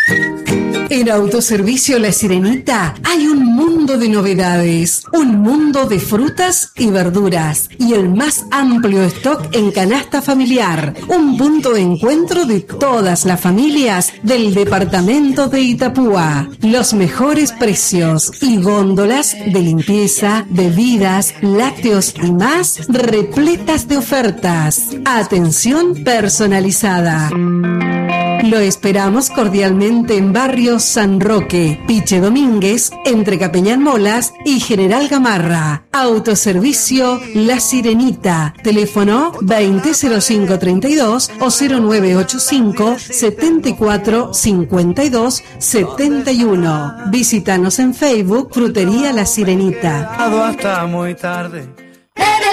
En Autoservicio La Sirenita hay un mundo de novedades, un mundo de frutas y verduras y el más amplio stock en canasta familiar, un punto de encuentro de todas las familias del departamento de Itapúa. Los mejores precios y góndolas de limpieza, bebidas, lácteos y más repletas de ofertas. Atención personalizada. Lo esperamos cordialmente en Barrio San Roque, Piche Domínguez, entre Capeñán Molas y General Gamarra. Autoservicio La Sirenita. Teléfono 200532 o 0985 74 52 71. Visítanos en Facebook Frutería La Sirenita. Hasta muy tarde.